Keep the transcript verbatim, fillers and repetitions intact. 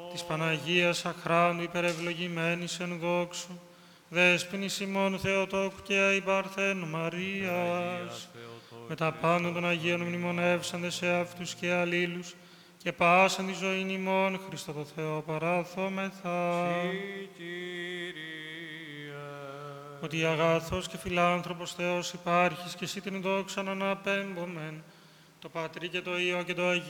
της Παναγίας Αχράντου υπερευλογημένης εν δόξου, δέσποινης ημών Θεοτόκου και αϊπαρθένου Μαρίας, με τα πάντων των Αγίων μνημονεύσαντε σε αυτούς και αλλήλους, και πάσαν τη ζωήν ημών Χριστό το Θεό παράθωμεθα. Ότι αγαθός και φιλάνθρωπος Θεός υπάρχεις και εσύ την δόξαν αναπέμπομεν, το Πατρί και το Υιό και το Αγίο